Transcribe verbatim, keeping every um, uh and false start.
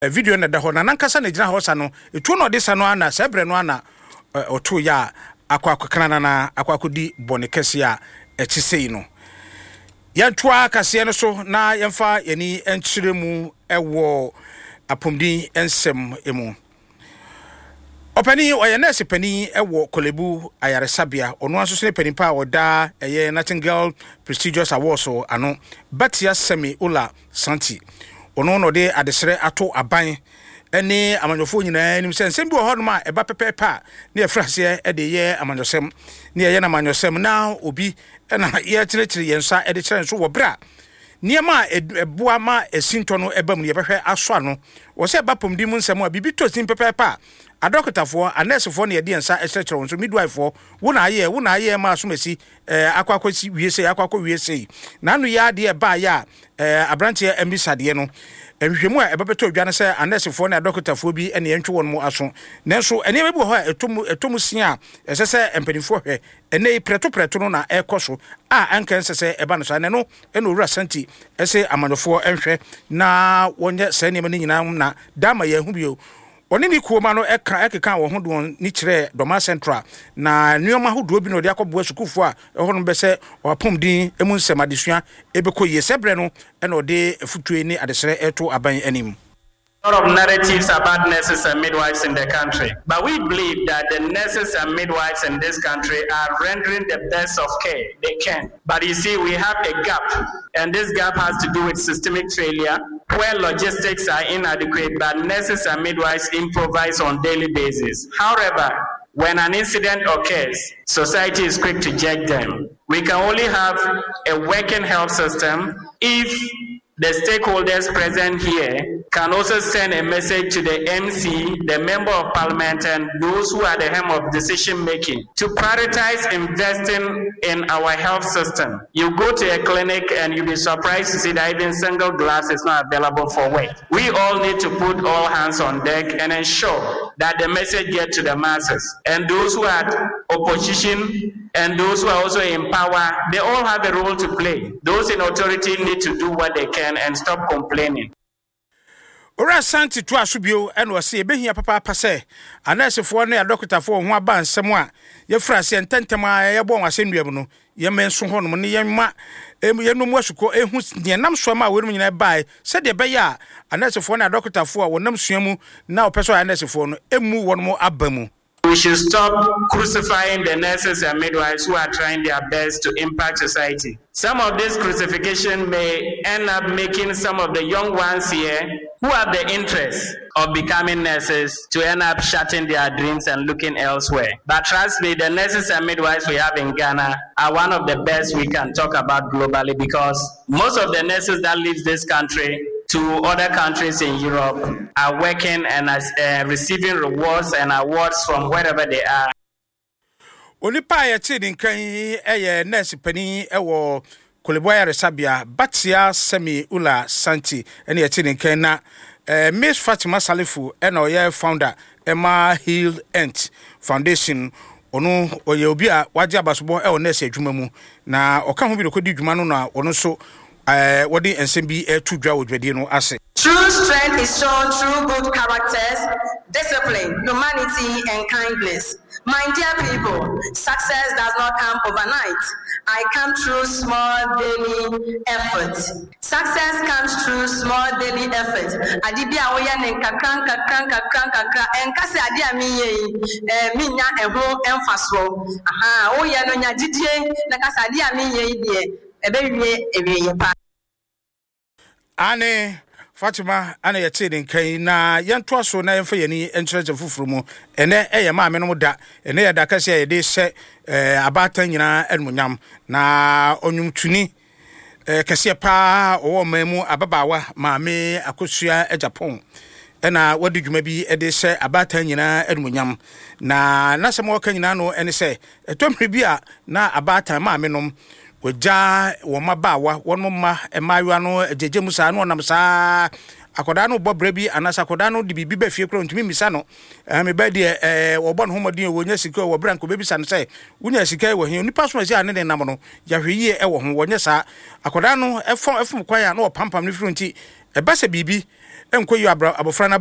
video na da ho na nankasa na gina ho sa no etu no de sa no ana sebre no ana oto ya akwa akokana na akwa akodi bonekese a ekisei no yantwa kase no so na yemfa yani enchiremu ewo apomdi ensem emu opani oyenese pani ewo Kolebu ayaresabia ono aso ne pani pa oda eye Nightingale prestigious awards so ano Batia Semi Ula Santi ono no de adesere ato aban ene amanyofo nyina enim sensem bi ho no ma eba pepepa ne efrase e de ye amanyosem ne ye na amanyosem na obi na ye kirekire yensa e de kire nso wo bra niema eboa ma esinto no eba mu ye behwe aso ano wo se eba pomdi mu nsem a bibi to sin pepepa adokotafo anesefo ne ye de yensa e kirekire nso midwife wo na aye wo na aye ma asomasi eh akwakwasi wiese akwakwa wiese na anu ya de ba ya eh abrantie embisade no ehwehwemu a ebebeto odwane se anesefo na adokotafo bi ene yentwe won mu aso nanso ene mebu ho etomu etomu sia esese empanifo hwe ene preto preto no na ekoso a anka nsese eba no sa ne no ene owura Santi ese amanofo enhwe na wonye se ne nyina na dama ye hu bio oni ni kuoma no eka ekeka wo hodo ni kire Doma Central na nuoma hodo bi no de akọbo sukufo a eho no be se opomdin emu nsemadesua ebekọ yesebre no ena ode efutue ni adesere eto aban anim. A lot of narratives about nurses and midwives in the country, but we believe that the nurses and midwives in this country are rendering the best of care they can. But you see, we have a gap, and this gap has to do with systemic failure, where logistics are inadequate, but nurses and midwives improvise on daily basis. However, when an incident occurs, society is quick to judge them. We can only have a working health system if the stakeholders present here can also send a message to the M C, the Member of Parliament, and those who are the helm of decision making to prioritize investing in our health system. You go to a clinic and you'll be surprised to see that even single glass is not available for weight. We all need to put all hands on deck and ensure that the message gets to the masses. And those who are opposition and those who are also in power, they all have a role to play. Those in authority need to do what they can and stop complaining. Ora Santi to asubio eno wase ebehia papa pase anesefo ne adokotafo ho aba nsem a ye frase ententem a ye bon wase nduam no ye menso ho no ne ye ma ye no mu asuko ehu ne nam so ma we no nyina bai se de be ya anesefo ne adokotafo a wonam suamu na opeso anesefo no emu won mo abamu. We should stop crucifying the nurses and midwives who are trying their best to impact society. Some of this crucifixion may end up making some of the young ones here who have the interest of becoming nurses to end up shutting their dreams and looking elsewhere. But trust me, the nurses and midwives we have in Ghana are one of the best we can talk about globally, because most of the nurses that leave this country to other countries in Europe are working and uh, receiving rewards and awards from wherever they are. Onipa ya chidi nkan eye nurse pani ewo Kolebu ayaresabia Batia Semi Ula Santi ene ya chidi nkan na eh, Miss Fatima Salifu ena oye founder Emma Hill Ent Foundation ono oye obi a waje abasobo e o nurse adwuma mu na oka ho bi de kodi dwuma no na ono so eh wodi ensem bi e tu dwa odwade no ase. True strength is shown through good characters, discipline, humanity, and kindness. My dear people, success does not come overnight. I come through small daily effort. Success comes through small daily effort. Adibia oya nenkakran kakran kakran kakran enkase adia miye eh minya eho emfaso. Aha oya no nya didie na kasa adia miye die ebewie ewie pa. Ane Fatima ana yete den kan na yanto aso na yemfa yani enkyerege fufuru mu ene eye ma ameno da ene ya da kase ye de se eh abatan nyina enmunyam na onwumtuni eh kase pa owo mamu ababawa maame akosua Japan ena wadi dwuma bi e de se abatan nyina enmunyam na nasem woka nyina no ene se etomre bi a na abatan maame nom Oja womabawa wonma emayiwa no ejeje musa no nam saa akoda no bobre bi anasa akoda no de bibi ba fie kro ntimi misa no me ba de eh obo no homodin wonya sika wo branko bebi san say wonya sika wo he onipa so ase ane ne nam no ya hweyie e wo ho wonya saa akoda no efom efom kwaya no pampam ne fronti ɛba sɛ biribi ɛnkɔ yi abofra na